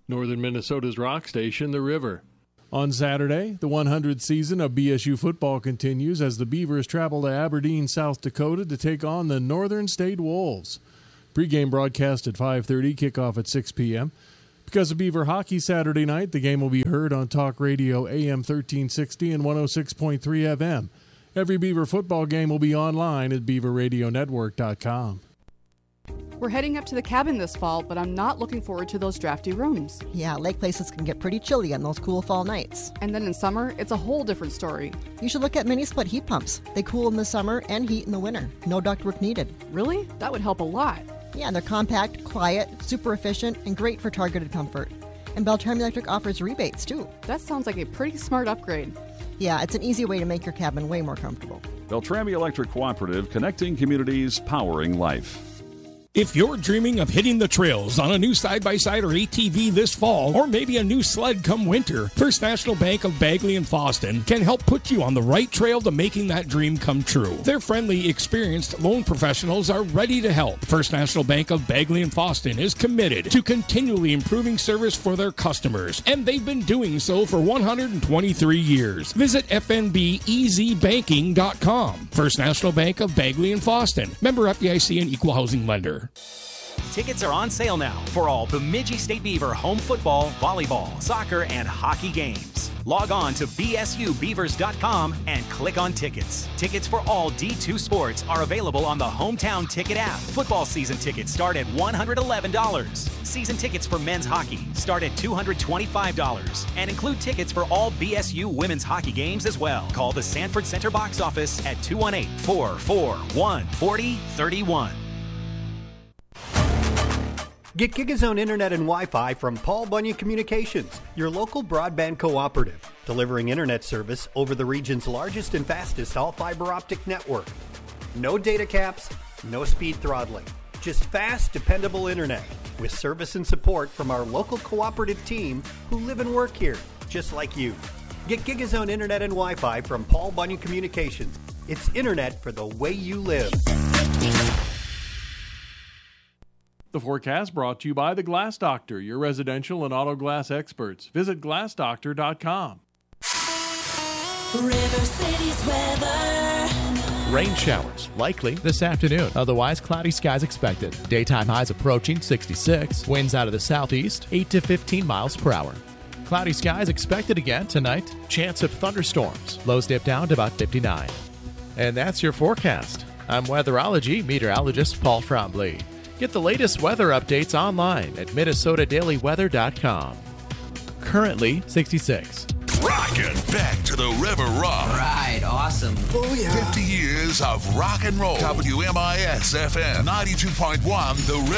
Northern Minnesota's rock station, The River. On Saturday, the 100th season of BSU football continues as the Beavers travel to Aberdeen, South Dakota to take on the Northern State Wolves. Pre-game broadcast at 5:30, kickoff at 6 p.m. Because of Beaver hockey Saturday night, the game will be heard on Talk Radio AM 1360 and 106.3 FM. Every Beaver football game will be online at beaverradionetwork.com. We're heading up to the cabin this fall, but I'm not looking forward to those drafty rooms. Yeah, lake places can get pretty chilly on those cool fall nights. And then in summer, it's a whole different story. You should look at mini-split heat pumps. They cool in the summer and heat in the winter. No ductwork needed. Really? That would help a lot. Yeah, they're compact, quiet, super efficient, and great for targeted comfort. And Beltrami Electric offers rebates, too. That sounds like a pretty smart upgrade. Yeah, it's an easy way to make your cabin way more comfortable. Beltrami Electric Cooperative, connecting communities, powering life. If you're dreaming of hitting the trails on a new side-by-side or ATV this fall, or maybe a new sled come winter, First National Bank of Bagley and Fosston can help put you on the right trail to making that dream come true. Their friendly, experienced loan professionals are ready to help. First National Bank of Bagley and Fosston is committed to continually improving service for their customers, and they've been doing so for 123 years. Visit fnbezbanking.com. First National Bank of Bagley and Fosston. Member FDIC and Equal Housing Lender. Tickets are on sale now for all Bemidji State Beaver home football, volleyball, soccer, and hockey games. Log on to bsubeavers.com and click on tickets. Tickets for all D2 sports are available on the Hometown Ticket app. Football season tickets start at $111. Season tickets for men's hockey start at $225 and include tickets for all BSU women's hockey games as well. Call the Sanford Center box office at 218-441-4031. Get GigaZone Internet and Wi-Fi from Paul Bunyan Communications, your local broadband cooperative, delivering internet service over the region's largest and fastest all-fiber optic network. No data caps, no speed throttling, just fast, dependable internet with service and support from our local cooperative team who live and work here, just like you. Get GigaZone Internet and Wi-Fi from Paul Bunyan Communications. It's internet for the way you live. The forecast brought to you by The Glass Doctor, your residential and auto glass experts. Visit glassdoctor.com. River City's weather. Rain showers likely this afternoon. Otherwise, cloudy skies expected. Daytime highs approaching 66. Winds out of the southeast, 8 to 15 miles per hour. Cloudy skies expected again tonight. Chance of thunderstorms. Lows dip down to about 59. And that's your forecast. I'm weatherology meteorologist Paul Frombley. Get the latest weather updates online at MinnesotaDailyWeather.com. Currently 66. Rockin' back to the River Rock. Right, awesome. Oh, yeah. 50 years of rock and roll. WMIS FM 92.1 The River.